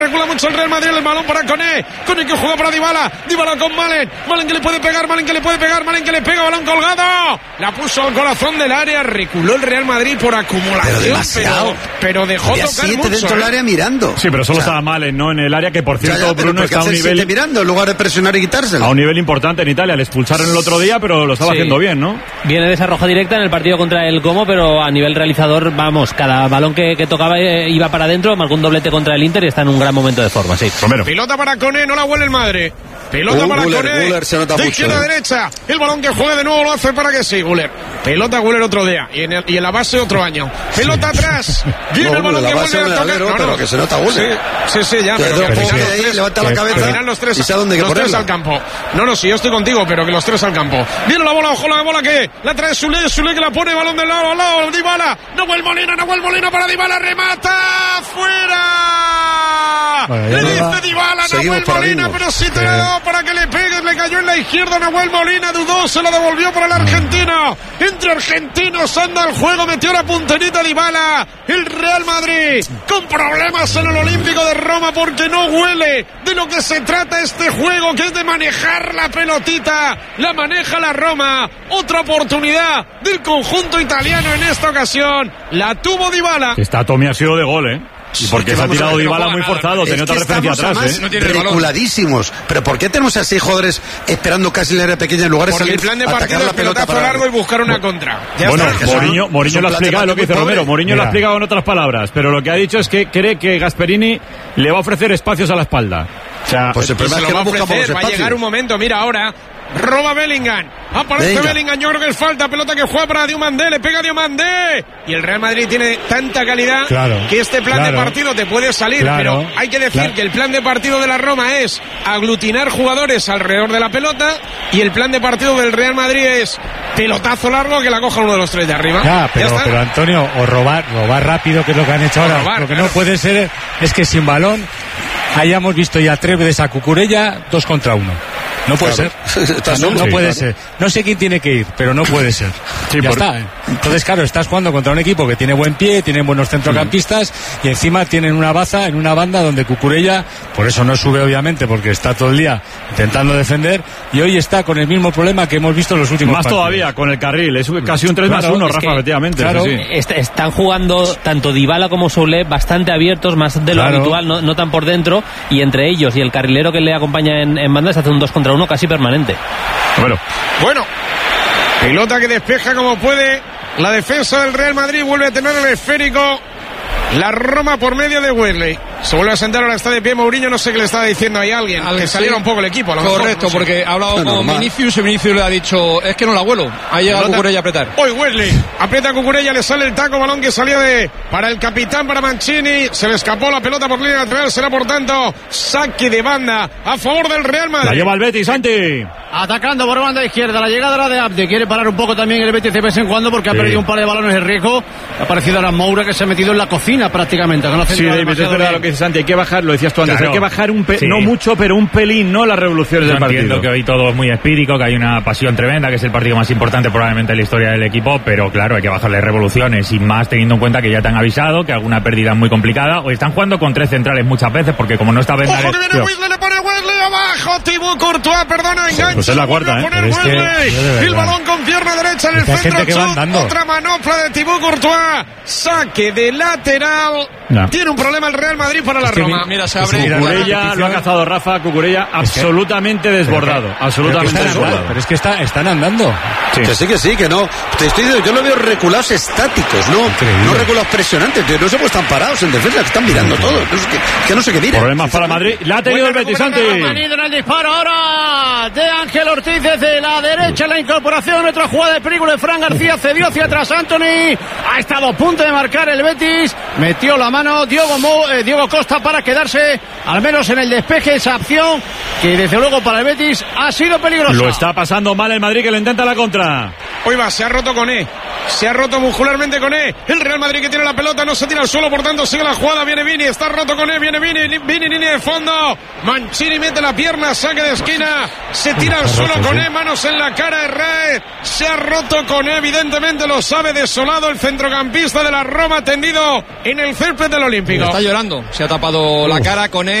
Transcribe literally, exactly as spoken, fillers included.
Recula mucho el Real Madrid, el balón para Koné, Koné que juega para Dybala, Dybala con Malen, Malen que le puede pegar, Malen que le puede pegar, Malen que le pega, balón colgado, la puso al corazón del área, reculó el Real Madrid por acumulación, pero, demasiado. pero, pero dejó Había tocar siete mucho dentro del ¿eh? área mirando. Sí, pero solo o sea, estaba Malen, ¿no? En el área, que por cierto ya, ya, Bruno está a un nivel mirando en lugar de presionar y quitárselo. A un nivel importante en Italia, le expulsaron el otro día, pero lo estaba sí. haciendo bien, ¿no? Viene de esa roja directa en el partido contra el Como, pero a nivel realizador, vamos, cada balón que, que tocaba eh, iba para adentro, marcó un doblete contra el Inter y está en un gran momento de forma, sí. Romero. Pilota para Koné, no la huele el Madre. Pelota uh, para Koné, de izquierda a derecha. El balón que juega de nuevo lo hace para que sí, Guller. Pelota Guller otro día y en, el, y en la base otro año. Pelota sí. atrás. Viene no, el balón que vuelve a tocar. No, no, pero que se nota Guller. Sí, sí, sí, ya. Pero, pero, pero, pero que ahí levanta la cabeza. Al final los tres, y sabe dónde los tres al campo. No, no, sí, yo estoy contigo, pero que los tres al campo. Viene la bola, ojo la bola que la trae Soulé, Soulé que la pone, balón del lado al lado. Dybala, Nahuel Molina, Nahuel Molina para Dybala, remata, fuera. Bueno, le dice Dybala, Nahuel Molina, pero si te la da para que le pegues, le cayó en la izquierda, Nahuel Molina dudó, se la devolvió para el argentino. Entre argentinos anda el juego, metió la punterita Dybala. El Real Madrid con problemas en el Olímpico de Roma porque no huele de lo que se trata este juego, que es de manejar la pelotita. La maneja la Roma. Otra oportunidad del conjunto italiano en esta ocasión. La tuvo Dybala. Esta Tommy ha sido de gol, ¿eh? Y porque se ha tirado Dybala muy forzado, tenía otra referencia atrás, ¿eh? No reculadísimos. Pero ¿por qué tenemos a seis jugadores esperando casi en la área pequeña en lugar de salir el plan de partido la pelota para largo y buscar una contra? Ya bueno, Mourinho, Mourinho lo ha explicado, lo que dice Romero. Mourinho lo ha explicado en otras palabras, pero lo que ha dicho es que cree que Gasperini le va a ofrecer espacios a la espalda. O sea, pues el problema es que no buscamos los espacios. Va a llegar un momento, mira ahora. Roba Bellingham, aparece Venga. Bellingham, yo creo que es falta, pelota que juega para Diomandé, le pega Diomandé y el Real Madrid tiene tanta calidad claro, que este plan claro, de partido te puede salir, claro, pero hay que decir claro. que el plan de partido de la Roma es aglutinar jugadores alrededor de la pelota y el plan de partido del Real Madrid es pelotazo largo que la coja uno de los tres de arriba. Ya, pero, pero Antonio, o robar, robar rápido, que es lo que han hecho o ahora, robar, lo que claro. no puede ser es que sin balón hayamos visto ya tres veces a Cucurella dos contra uno. No puede claro. ser. O sea, no, no puede claro. ser. No sé quién tiene que ir, pero no puede ser. Sí, ya por... está. ¿eh? Entonces, claro, estás jugando contra un equipo que tiene buen pie, tiene buenos centrocampistas sí. y encima tienen una baza en una banda donde Cucurella, por eso no sube obviamente, porque está todo el día intentando defender y hoy está con el mismo problema que hemos visto en los últimos Más partidos. todavía, con el carril. Es casi un tres claro, más uno, es Rafa, que, efectivamente. Claro, sí, sí. Est- están jugando tanto Dybala como Soulé bastante abiertos, más de lo claro. habitual, no, no tan por dentro, y entre ellos y el carrilero que le acompaña en, en banda se hace un dos contra uno casi permanente. Bueno, bueno, pelota que despeja como puede la defensa del Real Madrid, vuelve a tener el esférico la Roma por medio de Wesley. Se vuelve a sentar, ahora está de pie Mourinho, no sé qué le está diciendo ahí a alguien, Al que sí. saliera un poco el equipo a lo correcto, mejor, no sé. porque ha hablado no, con no, Vinicius y Vinicius le ha dicho, es que no la vuelo, ahí llega Cucurella a apretar. Hoy Wesley, aprieta a Cucurella, le sale el taco, balón que salía de para el capitán, para Mancini, se le escapó la pelota por línea lateral, será por tanto saque de banda a favor del Real Madrid. La lleva el Betis, Santi. Atacando por banda izquierda, la llegada era de Abde, quiere parar un poco también el Betis de vez en cuando porque sí. ha perdido un par de balones de riesgo. Ha aparecido ahora Moura que se ha metido en la cocina prácticamente. No sí, David, es verdad lo que dice Santi, hay que bajar, lo decías tú antes, claro. hay que bajar un pe- sí. no mucho, pero un pelín, no las revoluciones Yo del partido. Entiendo que hoy todo es muy espírico, que hay una pasión tremenda, que es el partido más importante probablemente en la historia del equipo, pero claro, hay que bajarle revoluciones y más teniendo en cuenta que ya te han avisado que alguna pérdida es muy complicada. Hoy están jugando con tres centrales muchas veces porque como no está Bendaret... ¡Ojo que viene Wesley, le pone Wesley abajo! Thibaut Courtois, perdona, engancha. Pues es la cuarta, ¿eh? Es que, de el balón con pierna derecha en el centro, chut, otra manopla de Thibaut Courtois, saque de lateral. No. Tiene un problema el Real Madrid para la es Roma. Mira, se abre. Cucurella lo ha cazado Rafa, Cucurella absolutamente es que, desbordado, pero que, absolutamente pero desbordado. Andando, pero es que está, están andando. Sí. Que sí, que sí, que no. Te estoy diciendo, yo lo veo reculados estáticos, no, Increíble. no reculados presionantes, que no se están parados en defensa, que están mirando todo. No sé, que, que no sé qué miran. Problemas para Madrid. La ha tenido el Betis, Santi. Ha tenido en el disparo ahora de Ángel Ortiz desde la derecha, la incorporación, otra jugada de peligro de Fran García, cedió hacia atrás Anthony, ha estado a punto de marcar el Betis, metió la mano Diogo, Mo, eh, Diogo Costa para quedarse al menos en el despeje, esa acción que desde luego para el Betis ha sido peligrosa. Lo está pasando mal el Madrid que le intenta la contra. Hoy va, se ha roto Koné, se ha roto muscularmente Koné, el Real Madrid que tiene la pelota, no se tira al suelo, por tanto sigue la jugada, viene Vini, está roto Koné, viene Vini, Vini, línea de fondo, Mancini mete la pierna, saque de esquina, se tira al suelo Koné, manos en la cara de red, se ha roto Koné, evidentemente lo sabe, desolado el centrocampista de la Roma, tendido en el césped del Olímpico. Está llorando, se ha tapado Uf. la cara con él.